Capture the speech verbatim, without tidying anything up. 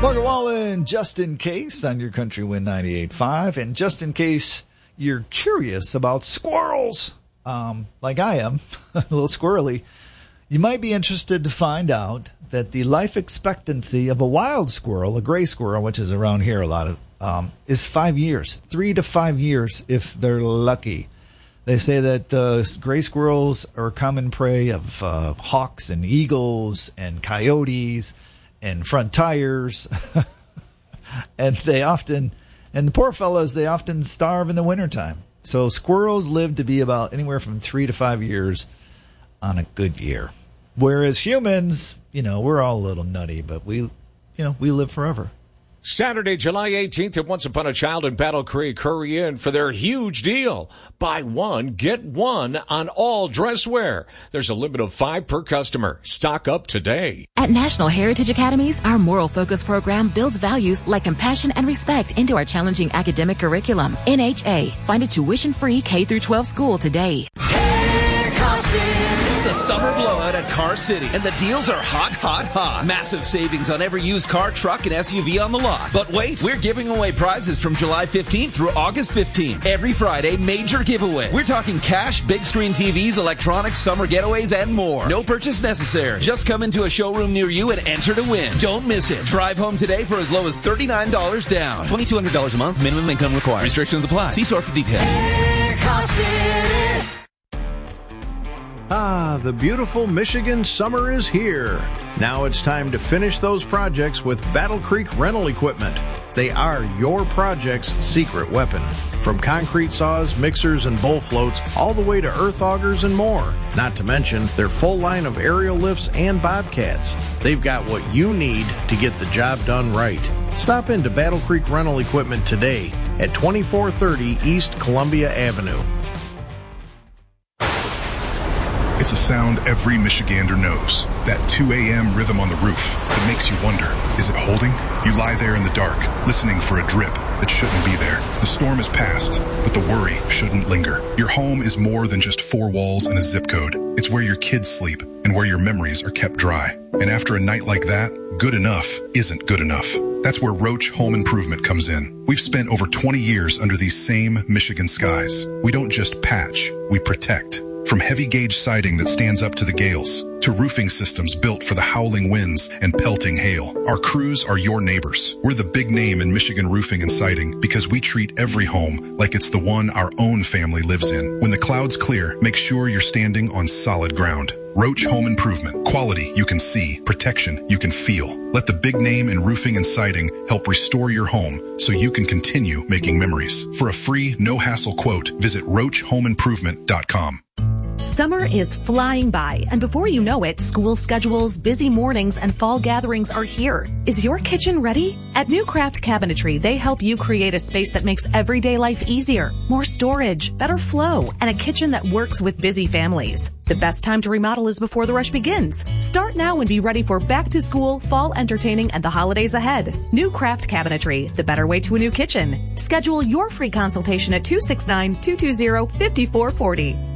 Morgan Wallen, just in case, on your Country Wind ninety-eight point five. And just in case you're curious about squirrels, um, like I am, a little squirrely, you might be interested to find out that the life expectancy of a wild squirrel, a gray squirrel, which is around here a lot, of, um, is five years, three to five years if they're lucky. They say that uh, gray squirrels are common prey of uh, hawks and eagles and coyotes and front tires. And they often, and the poor fellas, they often starve in the wintertime. So squirrels live to be about anywhere from three to five years on a good year. Whereas humans, you know, we're all a little nutty, but we, you know, we live forever. Saturday, July eighteenth at Once Upon a Child in Battle Creek. Hurry in for their huge deal. Buy one, get one on all dress wear. There's a limit of five per customer. Stock up today. At National Heritage Academies, our moral focus program builds values like compassion and respect into our challenging academic curriculum. N H A. Find a tuition-free K through twelve school today. Hey, Car City. The summer blowout at Car City, and the deals are hot, hot, hot. Massive savings on every used car, truck, and S U V on the lot. But wait, we're giving away prizes from July fifteenth through August fifteenth. Every Friday, major giveaways. We're talking cash, big screen T Vs, electronics, summer getaways, and more. No purchase necessary. Just come into a showroom near you and enter to win. Don't miss it. Drive home today for as low as thirty-nine dollars down. twenty-two hundred dollars a month. Minimum income required. Restrictions apply. See store for details. Hey, Car City. Ah, the beautiful Michigan summer is here. Now it's time to finish those projects with Battle Creek Rental Equipment. They are your project's secret weapon. From concrete saws, mixers, and bull floats, all the way to earth augers and more. Not to mention their full line of aerial lifts and bobcats. They've got what you need to get the job done right. Stop into Battle Creek Rental Equipment today at twenty-four thirty East Columbia Avenue. It's a sound every Michigander knows. That two a.m. rhythm on the roof that makes you wonder, is it holding? You lie there in the dark, listening for a drip that shouldn't be there. The storm is past, but the worry shouldn't linger. Your home is more than just four walls and a zip code. It's where your kids sleep and where your memories are kept dry. And after a night like that, good enough isn't good enough. That's where Roach Home Improvement comes in. We've spent over twenty years under these same Michigan skies. We don't just patch, we protect. From heavy gauge siding that stands up to the gales, to roofing systems built for the howling winds and pelting hail. Our crews are your neighbors. We're the big name in Michigan roofing and siding because we treat every home like it's the one our own family lives in. When the clouds clear, make sure you're standing on solid ground. Roach Home Improvement. Quality you can see, protection you can feel. Let the big name in roofing and siding help restore your home so you can continue making memories. For a free, no-hassle quote, visit roach home improvement dot com. Summer is flying by, and before you know it, school schedules, busy mornings, and fall gatherings are here. Is your kitchen ready? At New Craft Cabinetry, they help you create a space that makes everyday life easier, more storage, better flow, and a kitchen that works with busy families. The best time to remodel is before the rush begins. Start now and be ready for back to school, fall entertaining, and the holidays ahead. New Craft Cabinetry, the better way to a new kitchen. Schedule your free consultation at two six nine, two two zero, five four four zero.